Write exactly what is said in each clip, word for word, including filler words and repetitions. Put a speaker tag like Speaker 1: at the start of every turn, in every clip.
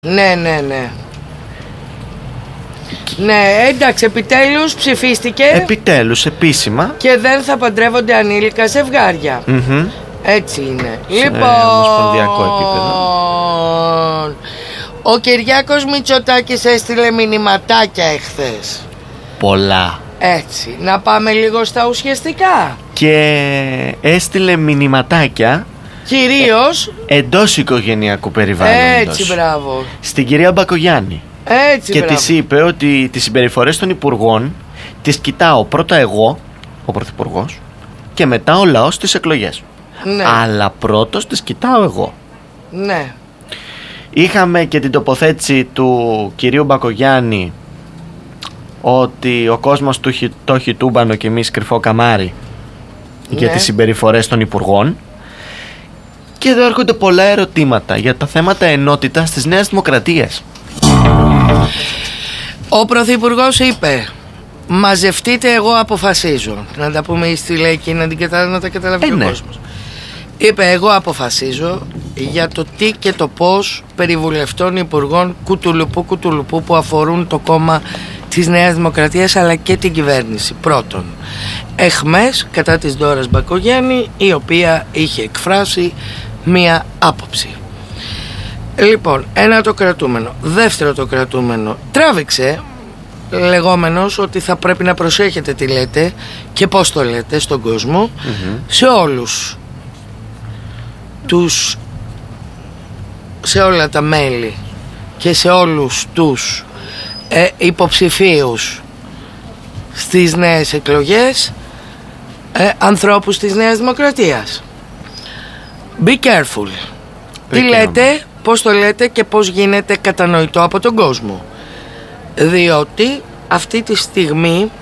Speaker 1: Ναι, ναι, ναι. Ναι, εντάξει, επιτέλους ψηφίστηκε.
Speaker 2: Επιτέλους, επίσημα.
Speaker 1: Και δεν θα παντρεύονται ανήλικα ζευγάρια.
Speaker 2: Mm-hmm.
Speaker 1: Έτσι είναι.
Speaker 2: Σε
Speaker 1: Λοιπόν,
Speaker 2: ομοσπονδιακό επίπεδο.
Speaker 1: Ο Κυριάκος Μητσοτάκης έστειλε μηνυματάκια εχθές.
Speaker 2: Πολλά.
Speaker 1: Έτσι, να πάμε λίγο στα ουσιαστικά.
Speaker 2: Και έστειλε μηνυματάκια
Speaker 1: κυρίως
Speaker 2: ε, εντός οικογενειακού περιβάλλοντος.
Speaker 1: Έτσι, μπράβο.
Speaker 2: Στην κυρία Μπακογιάννη.
Speaker 1: Έτσι,
Speaker 2: και
Speaker 1: μπράβο.
Speaker 2: της είπε ότι τις συμπεριφορές των υπουργών τις κοιτάω πρώτα εγώ, ο πρωθυπουργός, και μετά ο λαός στις εκλογές.
Speaker 1: Ναι.
Speaker 2: Αλλά πρώτος τις κοιτάω εγώ.
Speaker 1: Ναι.
Speaker 2: Είχαμε και την τοποθέτηση του κυρίου Μπακογιάννη ότι ο κόσμος του έχει, το έχει τούμπανο και εμείς κρυφό καμάρι, ναι, για τις συμπεριφορές των υπουργών. Και εδώ έρχονται πολλά ερωτήματα για τα θέματα ενότητας της Νέας Δημοκρατίας.
Speaker 1: Ο Πρωθυπουργός είπε: μαζευτείτε, εγώ αποφασίζω. Να τα πούμε στη λαϊκή, να, την κατα... να τα καταλαβεί ε, ο ναι. κόσμος. Είπε: εγώ αποφασίζω για το τι και το πώς περιβουλευτών υπουργών κουτουλουπού κουτουλουπού που αφορούν το κόμμα της Νέας Δημοκρατίας αλλά και την κυβέρνηση. Πρώτον, εχμές κατά της Ντόρας Μπακογιάννη, η οποία είχε εκφράσει μία άποψη. Λοιπόν, ένα το κρατούμενο. Δεύτερο το κρατούμενο τράβηξε, λεγόμενος ότι θα πρέπει να προσέχετε τι λέτε και πώς το λέτε στον κόσμο, mm-hmm. σε όλους τους, σε όλα τα μέλη και σε όλους τους ε, υποψηφίους στις νέες εκλογές, ε, ανθρώπους της Νέας Δημοκρατίας. Be careful. Τι λέτε, πώς το λέτε και πώς γίνεται κατανοητό από τον κόσμο. Διότι αυτή τη στιγμή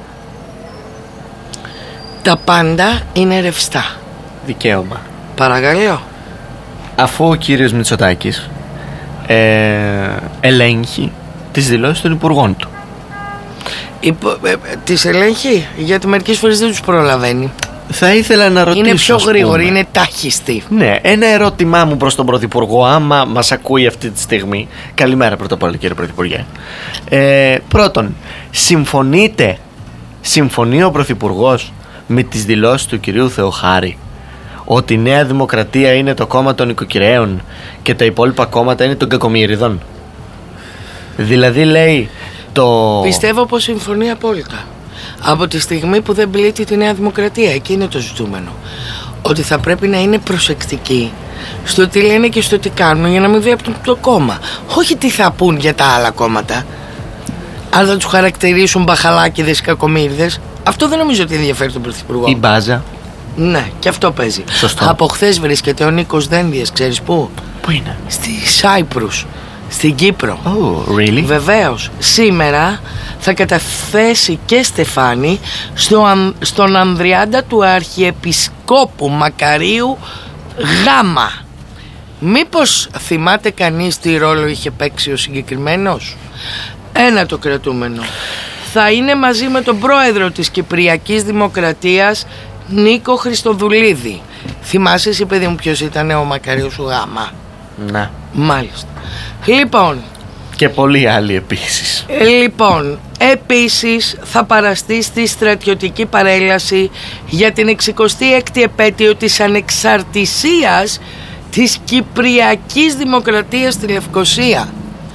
Speaker 1: τα πάντα είναι ρευστά. Δικαίωμα. Παρακαλώ.
Speaker 2: Αφού ο κύριος Μητσοτάκης ε, ελέγχει τις δηλώσεις των υπουργών του.
Speaker 1: Υπο, ε, τις ελέγχει γιατί μερικές φορές δεν τους προλαβαίνει.
Speaker 2: Θα ήθελα να ρωτήσω.
Speaker 1: Είναι πιο γρήγορη, είναι τάχιστη.
Speaker 2: Ναι, ένα ερώτημά μου προς τον Πρωθυπουργό, άμα μας ακούει αυτή τη στιγμή. Καλημέρα πρώτα απ' όλα, κύριε Πρωθυπουργέ. Ε, πρώτον, συμφωνείτε, συμφωνεί ο Πρωθυπουργός με τις δηλώσεις του κυρίου Θεοχάρη ότι η Νέα Δημοκρατία είναι το κόμμα των οικοκυρέων και τα υπόλοιπα κόμματα είναι των κακομοιριδών? Δηλαδή λέει το...
Speaker 1: Πιστεύω πως συμφωνεί απόλυτα. Από τη στιγμή που δεν πλήττει τη Νέα Δημοκρατία, εκεί είναι το ζητούμενο. Ότι θα πρέπει να είναι προσεκτικοί στο τι λένε και στο τι κάνουν για να μην βλέπουν το κόμμα. Όχι τι θα πούν για τα άλλα κόμματα. Αν θα τους χαρακτηρίσουν μπαχαλάκιδες ή κακομοίριδες, αυτό δεν νομίζω ότι ενδιαφέρει τον Πρωθυπουργό.
Speaker 2: Η μπάζα.
Speaker 1: Ναι, και αυτό παίζει.
Speaker 2: Σωστό.
Speaker 1: Από χθες βρίσκεται ο Νίκος Δένδιας, ξέρεις πού?
Speaker 2: Πού είναι?
Speaker 1: Στη Σάιπρους, στην Κύπρο.
Speaker 2: Oh, really?
Speaker 1: Βεβαίως. Σήμερα θα καταθέσει και στεφάνι στο, στον Ανδριάντα του Αρχιεπισκόπου Μακαρίου Γάμα. Μήπως θυμάται κανείς τι ρόλο είχε παίξει ο συγκεκριμένος? Ένα το κρατούμενο. Θα είναι μαζί με τον πρόεδρο της Κυπριακής Δημοκρατίας, Νίκο Χριστοδουλίδη. Θυμάσαι εσύ, παιδί μου, ποιος ήταν ο Μακαρίου σου Γάμα?
Speaker 2: Ναι.
Speaker 1: Μάλιστα. Λοιπόν,
Speaker 2: και πολλοί άλλοι επίσης.
Speaker 1: Λοιπόν, επίσης θα παραστεί στη στρατιωτική παρέλαση για την εξηκοστή έκτη επέτειο της ανεξαρτησίας της Κυπριακής Δημοκρατίας στη Λευκοσία.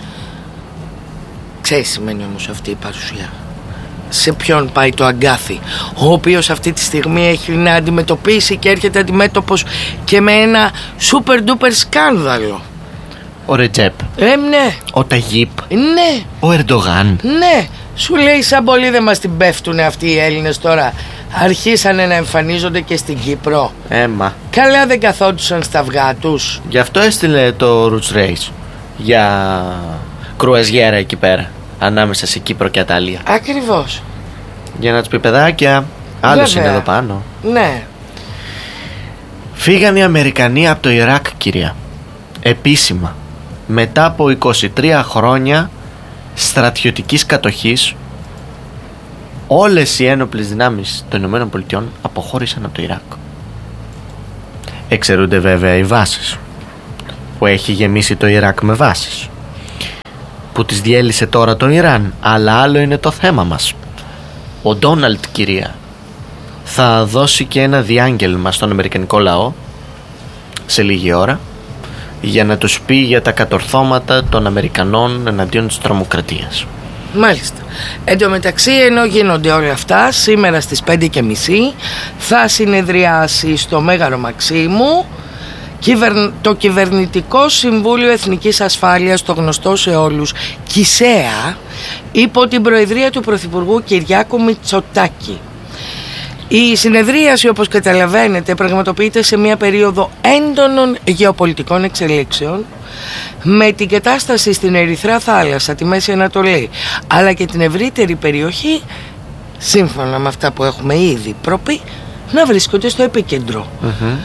Speaker 1: Ξέρεις σημαίνει όμως αυτή η παρουσία? Σε ποιον πάει το αγκάθι, ο οποίος αυτή τη στιγμή έχει να αντιμετωπίσει και έρχεται αντιμέτωπος και με ένα super duper σκάνδαλο?
Speaker 2: Ο Ρετζέπ.
Speaker 1: Ε, ναι.
Speaker 2: Ο Ταγίπ.
Speaker 1: Ναι.
Speaker 2: Ο Ερντογάν.
Speaker 1: Ναι. Σου λέει σαν πολύ δεν μας την πέφτουνε αυτοί οι Έλληνες τώρα. Αρχίσανε να εμφανίζονται και στην Κύπρο.
Speaker 2: Έμα.
Speaker 1: Καλά δεν καθόντουσαν στα αυγά τους.
Speaker 2: Γι' αυτό έστειλε το Roots Race για κρουαζιέρα εκεί πέρα, ανάμεσα σε Κύπρο και Αταλία.
Speaker 1: Ακριβώς.
Speaker 2: Για να τους πει παιδάκια, άλλος είναι εδώ πάνω.
Speaker 1: Ναι.
Speaker 2: Φύγαν οι Αμερικανοί από το Ιράκ, κυρία. Επίσημα. Μετά από είκοσι τρία χρόνια στρατιωτικής κατοχής, όλες οι ένοπλες δυνάμεις των Ηνωμένων Πολιτειών αποχώρησαν από το Ιράκ. Εξαιρούνται βέβαια οι βάσεις, που έχει γεμίσει το Ιράκ με βάσεις. που τις διέλυσε τώρα το Ιράν, αλλά άλλο είναι το θέμα μας. Ο Ντόναλντ, κυρία, θα δώσει και ένα διάγγελμα στον αμερικανικό λαό σε λίγη ώρα για να τους πει για τα κατορθώματα των Αμερικανών εναντίον της τρομοκρατίας.
Speaker 1: Μάλιστα. Εν τω μεταξύ, ενώ γίνονται όλα αυτά, σήμερα στις πέντε και μισή θα συνεδριάσει στο Μέγαρο Μαξίμου το Κυβερνητικό Συμβούλιο Εθνικής Ασφάλειας, το γνωστό σε όλους ΚΙΣΕΑ, υπό την προεδρία του Πρωθυπουργού Κυριάκου Μητσοτάκη. Η συνεδρίαση, όπως καταλαβαίνετε, πραγματοποιείται σε μια περίοδο έντονων γεωπολιτικών εξελίξεων, με την κατάσταση στην Ερυθρά Θάλασσα, τη Μέση Ανατολή, αλλά και την ευρύτερη περιοχή, σύμφωνα με αυτά που έχουμε ήδη προπεί, να βρίσκονται στο επίκεντρο. Mm-hmm.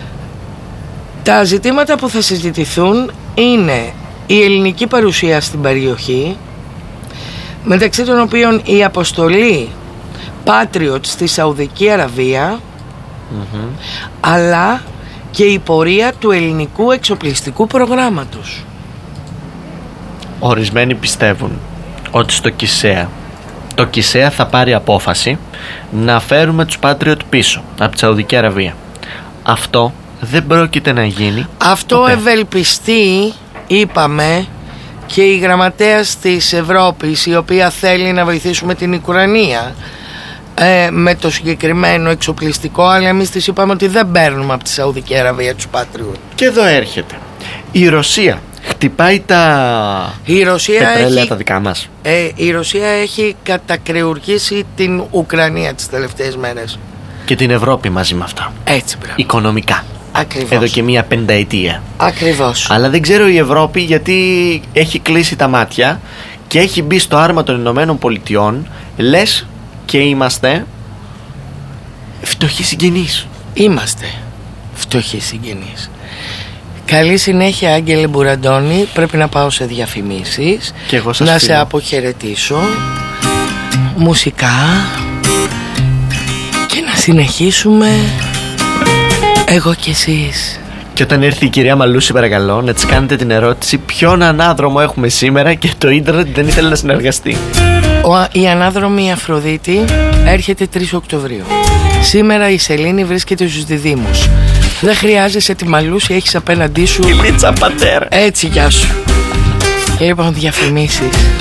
Speaker 1: Τα ζητήματα που θα συζητηθούν είναι η ελληνική παρουσία στην περιοχή, μεταξύ των οποίων η αποστολή Patriot στη Σαουδική Αραβία, mm-hmm. αλλά και η πορεία του ελληνικού εξοπλιστικού προγράμματος.
Speaker 2: Ορισμένοι πιστεύουν ότι στο ΚΙΣΕΑ το ΚΙΣΕΑ θα πάρει απόφαση να φέρουμε τους Patriot πίσω από τη Σαουδική Αραβία. Αυτό δεν πρόκειται να γίνει.
Speaker 1: Αυτό ποτέ. Ευελπιστεί, είπαμε, και η γραμματέας της Ευρώπης, η οποία θέλει να βοηθήσουμε την Ουκρανία ε, με το συγκεκριμένο εξοπλιστικό, αλλά εμείς της είπαμε ότι δεν παίρνουμε από τη Σαουδική Αραβία τους Patriot.
Speaker 2: Και εδώ έρχεται η Ρωσία. Χτυπάει τα
Speaker 1: η Ρωσία
Speaker 2: πετρέλαια
Speaker 1: έχει,
Speaker 2: τα δικά μας.
Speaker 1: ε, Η Ρωσία έχει κατακρεουργήσει την Ουκρανία τις τελευταίες μέρες.
Speaker 2: Και την Ευρώπη μαζί με αυτά.
Speaker 1: Έτσι, μπράβο.
Speaker 2: Οικονομικά.
Speaker 1: Ακριβώς.
Speaker 2: Εδώ και μία πενταετία.
Speaker 1: Ακριβώς.
Speaker 2: Αλλά δεν ξέρω η Ευρώπη γιατί έχει κλείσει τα μάτια και έχει μπει στο άρμα των Ηνωμένων Πολιτειών, λες και είμαστε φτωχοί συγγενείς.
Speaker 1: Είμαστε φτωχοί συγγενείς. Καλή συνέχεια, Άγγελε Μπουραντώνη. Πρέπει να πάω σε διαφημίσεις.
Speaker 2: Και εγώ σας
Speaker 1: να
Speaker 2: φίλω.
Speaker 1: σε αποχαιρετήσω μουσικά και να συνεχίσουμε εγώ κι εσείς.
Speaker 2: Και όταν έρθει η κυρία Μαλούση, παρακαλώ να της κάνετε την ερώτηση ποιον ανάδρομο έχουμε σήμερα και το ίντερνετ δεν ήθελε να συνεργαστεί.
Speaker 1: Ο, η ανάδρομη Αφροδίτη έρχεται τρεις Οκτωβρίου. Σήμερα η Σελήνη βρίσκεται στους διδύμους. Δεν χρειάζεσαι τη Μαλούση, έχεις απέναντί σου
Speaker 2: η Λίτσα πατέρα.
Speaker 1: Έτσι, γεια σου. Λοιπόν, διαφημίσεις.